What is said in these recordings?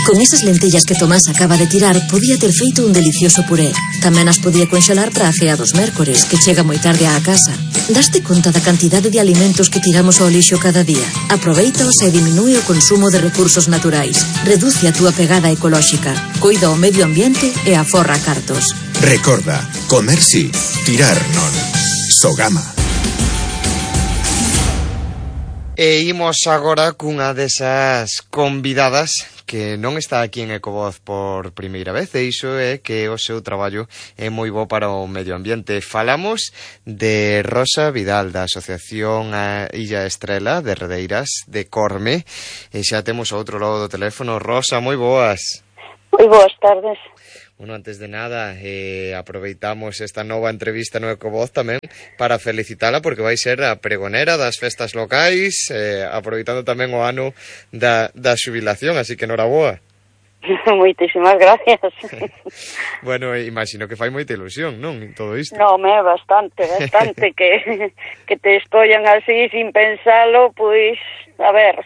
Con esas lentellas que Tomás acaba de tirar, podía ter feito un delicioso puré. Tamén as podía conxelar para a cea dos mércores, que chega moi tarde á casa. Daste conta da cantidade de alimentos que tiramos ao lixo cada día? Aprovéitaos e diminúe o consumo de recursos naturais. Reduce a túa pegada ecolóxica. Cuida o medio ambiente e aforra cartos. Recorda, comer sí, tirar non. Sogama. E imos agora cunha desas convidadas que non está aquí en Ecovoz por primeira vez, e iso é que o seu traballo é moi bo para o medio ambiente. Falamos de Rosa Vidal, da Asociación a Illa Estrela de Redeiras de Corme, e xa temos ao outro lado do teléfono. Rosa, moi boas. Moi boas tardes. Bueno, antes de nada, aproveitamos esta nova entrevista no Ecovoz tamén para felicitala, porque vai ser a pregonera das festas locais, aproveitando tamén o ano da xubilación, así que enhoraboa. Moitísimas gracias. Bueno, imagino que fai moita ilusión, non? Todo isto. Non, bastante que te escollan así sin pensalo, pois, a ver.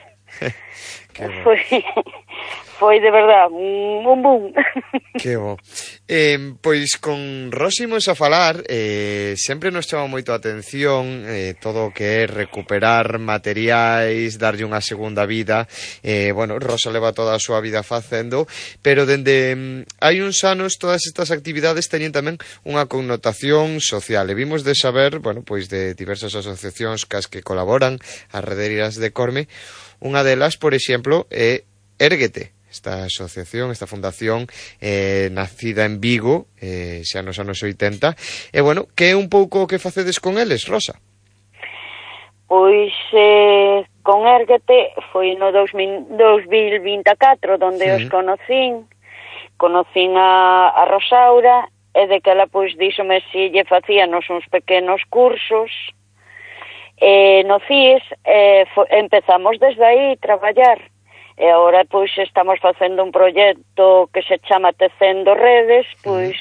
Foi de verdade un boom. Que bo. Pois con Rosa imos a falar, sempre nos chama moito a atención todo o que é recuperar materiais, darlle unha segunda vida. Bueno, Rosa leva toda a súa vida facendo, pero dende hai uns anos todas estas actividades teñen tamén unha connotación social, e vimos de saber, bueno, pois de diversas asociacións cas que colaboran, as Redeiras de Corme. Unha delas, por exemplo, é Érguete, esta asociación, esta fundación nacida en Vigo, xa nos anos 80. E, bueno, que é un pouco o que facedes con eles, Rosa? Pois con Érguete foi no 2024 donde os conocín a Rosaura, e de que ela pois díxome se lle facíanos uns pequenos cursos no CIES. Empezamos desde aí traballar, e agora pois estamos facendo un proxecto que se chama Tecendo Redes, pois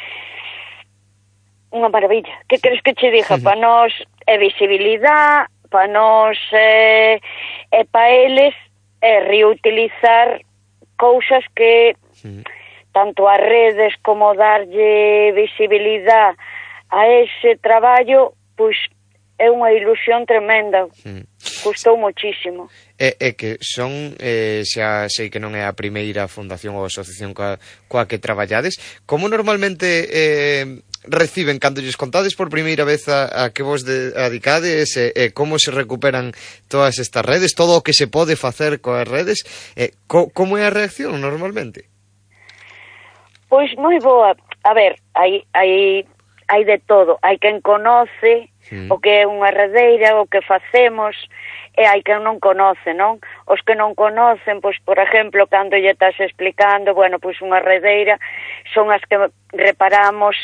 unha maravilla. Que queres que che diga? Para nós é visibilidade, para nós é para eles é reutilizar cousas que tanto as redes como darlle visibilidade a ese traballo, pois é unha ilusión tremenda. Custou muchísimo. É que son, xa sei que non é a primeira fundación ou asociación coa que traballades. Como normalmente reciben cando lles contades por primeira vez a que vos dedicades, como se recuperan todas estas redes, todo o que se pode facer coas redes, como é a reacción normalmente? Pois moi boa. A ver, hai de todo. Hai quen conoce o que é unha redeira, o que facemos, e hai quen non conoce, non? Os que non conocen, pois, por exemplo, cando lle estás explicando, bueno, pois unha redeira son as que reparamos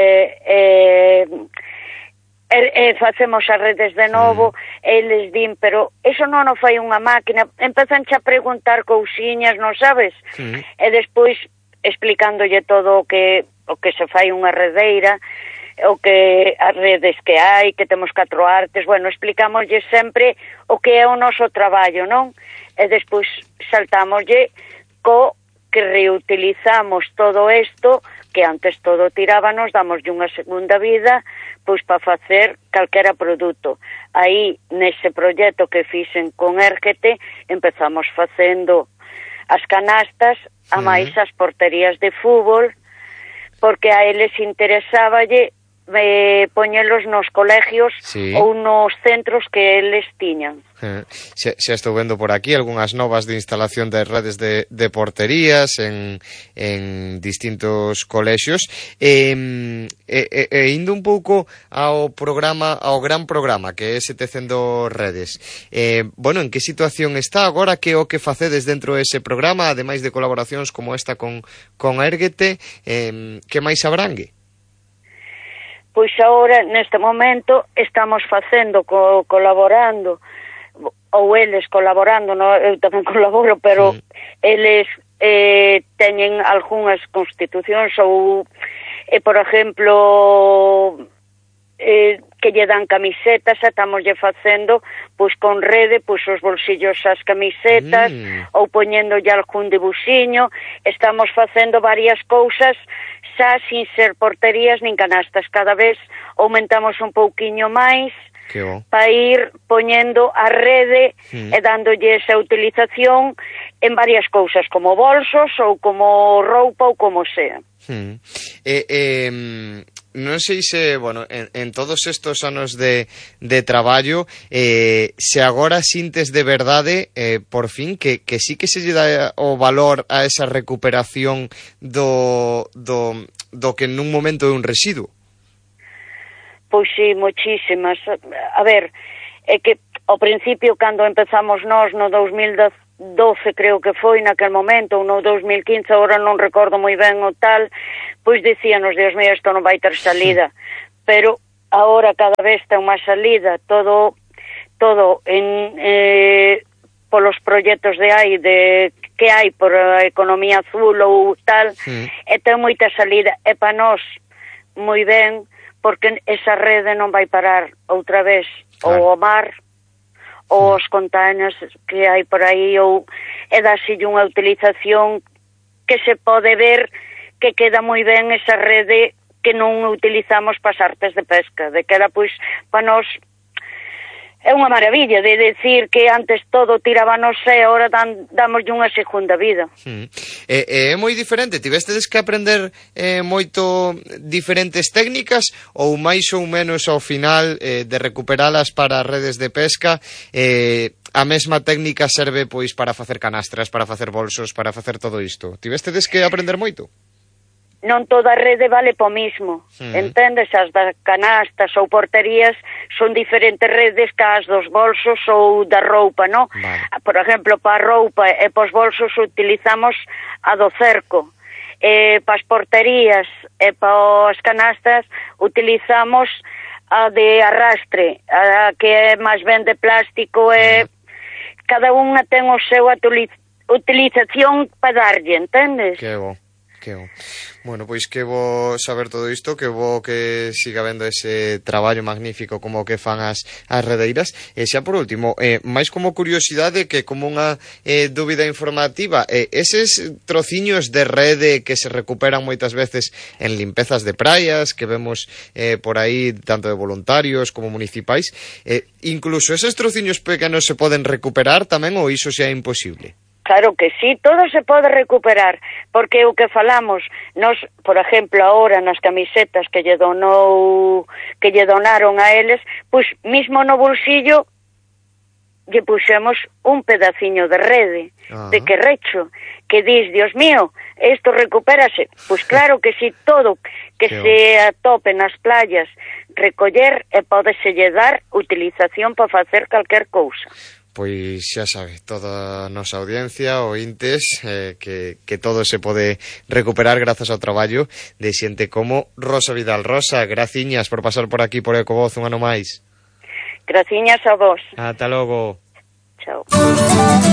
facemos as redes de novo, e eles din, pero eso non o fai unha máquina. Empezan a preguntar cousiñas, non sabes? E despois explicándolle todo o que se fai unha redeira, o que as redes que hai, que temos 4 artes, bueno, explicámoslle sempre o que é o noso traballo, non? E despois saltámoslle co que reutilizamos todo isto, que antes todo tirábanos, damoslle unha segunda vida, pois para facer calquera produto. Aí, nese proxecto que fixen con Érguete, empezamos facendo as canastas, a máis as porterías de fútbol, porque a eles interesáballe poñelos nos colegios ou nos centros que eles tiñan. Xa estou vendo por aquí algunhas novas de instalación de redes de porterías en distintos colexios, e indo un pouco ao gran programa que é ese Tecendo Redes. Bueno, en que situación está agora? Que o que facedes dentro dese programa, ademais de colaboracións como esta con Érguete, que máis abrangue? Pois agora, neste momento, estamos facendo, colaborando, ou eles colaborando, no, eu tamén colaboro, pero eles teñen algunhas constitucións ou, por exemplo, que lle dan camisetas, e estamos lle facendo pois con rede, pois os bolsillos ás camisetas, ou poñéndolle algún debuxiño. Estamos facendo varias cousas xa sin ser porterías nin canastas. Cada vez aumentamos un pouquiño máis para ir poñendo a rede e dándolle esa utilización en varias cousas, como bolsos ou como roupa ou como sea. Non sei se, bueno, en todos estos anos de traballo, se agora sintes de verdade, por fin, que sí que se lle dá o valor a esa recuperación do que nun momento é un residuo. Pois sí, moitísimas. A ver, é que ao principio, cando empezamos nós no 2012, creo que foi naquel momento, ou no 2015, agora non recordo moi ben o tal, pois dicíanos, Dios mío, isto non vai ter salida. Pero agora cada vez ten máis salida, todo en polos proxectos que hai por a economía azul ou tal, e ten moita salida. E para nós, moi ben, porque esa rede non vai parar outra vez ou ao mar, ou os containers que hai por aí, ou é dasille unha utilización que se pode ver que queda moi ben esa rede que non utilizamos para as artes de pesca, de que era, pois, para nós é unha maravilla de decir que antes todo tirábanos e agora damoslle unha segunda vida. É moi diferente, tivestedes que aprender moito diferentes técnicas ou máis ou menos ao final de recuperalas para redes de pesca, a mesma técnica serve pois para facer canastras, para facer bolsos, para facer todo isto? Tivestedes que aprender moito? Non toda a rede vale po mismo, entendes? As das canastas ou porterías son diferentes redes que as dos bolsos ou da roupa, non? Vale. Por exemplo, para a roupa e pos bolsos utilizamos a do cerco, para as porterías e para as canastas utilizamos a de arrastre, a que é máis ben de plástico, e cada unha ten o seu utilización para darlle, entendes? Que bo. Bueno, pois que bo saber todo isto, que bo que siga vendo ese traballo magnífico como que fan as redeiras. E xa por último, máis como curiosidade que como unha dúbida informativa, eses trociños de rede que se recuperan moitas veces en limpezas de praias, que vemos por aí tanto de voluntarios como municipais, incluso eses trociños pequenos se poden recuperar tamén, ou iso xa é imposible? Claro que sí, todo se pode recuperar, porque o que falamos, nos, por exemplo, ahora nas camisetas que lle donaron a eles, pois mismo no bolsillo lle puxemos un pedaciño de rede, de querrecho, que dis, Dios mío, isto recupérase. Pois claro que sí, todo que se atope nas playas, recoller e pódeselle dar utilización para facer calquer cousa. Pois xa sabe, toda a nosa audiencia, ointes, que todo se pode recuperar grazas ao traballo de xente como Rosa Vidal. Rosa, graciñas por pasar por aquí por Ecovoz un ano máis. Graciñas a vos. Ata logo. Chao.